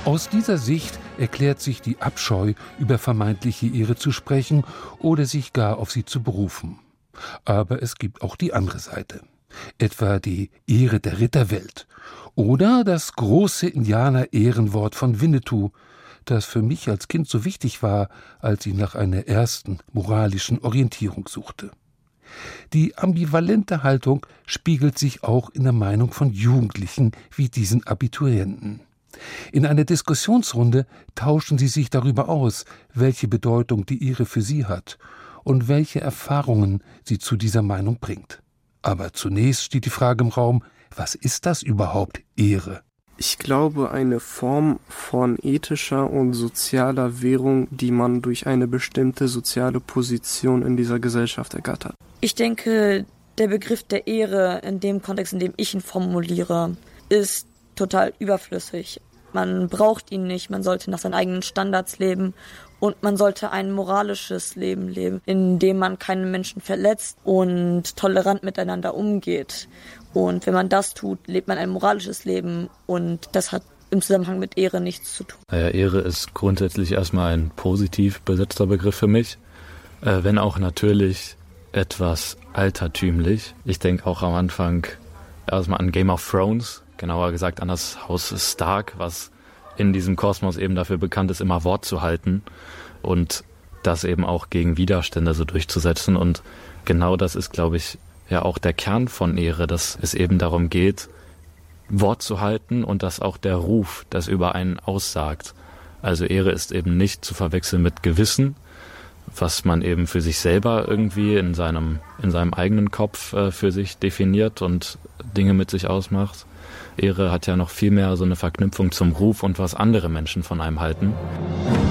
Aus dieser Sicht erklärt sich die Abscheu, über vermeintliche Ehre zu sprechen oder sich gar auf sie zu berufen. Aber es gibt auch die andere Seite. Etwa die Ehre der Ritterwelt oder das große Indianer-Ehrenwort von Winnetou, das für mich als Kind so wichtig war, als ich nach einer ersten moralischen Orientierung suchte. Die ambivalente Haltung spiegelt sich auch in der Meinung von Jugendlichen wie diesen Abiturienten. In einer Diskussionsrunde tauschen sie sich darüber aus, welche Bedeutung die Ehre für sie hat und welche Erfahrungen sie zu dieser Meinung bringt. Aber zunächst steht die Frage im Raum, was ist das überhaupt, Ehre? Ich glaube, eine Form von ethischer und sozialer Währung, die man durch eine bestimmte soziale Position in dieser Gesellschaft ergattert. Ich denke, der Begriff der Ehre in dem Kontext, in dem ich ihn formuliere, ist total überflüssig. Man braucht ihn nicht, man sollte nach seinen eigenen Standards leben und man sollte ein moralisches Leben leben, in dem man keinen Menschen verletzt und tolerant miteinander umgeht. Und wenn man das tut, lebt man ein moralisches Leben und das hat im Zusammenhang mit Ehre nichts zu tun. Naja, Ehre ist grundsätzlich erstmal ein positiv besetzter Begriff für mich, wenn auch natürlich etwas altertümlich. Ich denke auch am Anfang erstmal an Game of Thrones, genauer gesagt an das Haus Stark, was in diesem Kosmos eben dafür bekannt ist, immer Wort zu halten und das eben auch gegen Widerstände so durchzusetzen. Und genau das ist, glaube ich, ja auch der Kern von Ehre, dass es eben darum geht, Wort zu halten und dass auch der Ruf das über einen aussagt. Also Ehre ist eben nicht zu verwechseln mit Gewissen, was man eben für sich selber irgendwie in seinem eigenen Kopf für sich definiert und Dinge mit sich ausmacht. Ehre hat ja noch viel mehr so eine Verknüpfung zum Ruf und was andere Menschen von einem halten.